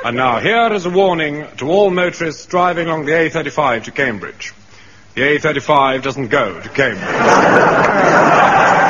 And now here is a warning to all motorists driving along the A35 to Cambridge. The A35 doesn't go to Cambridge.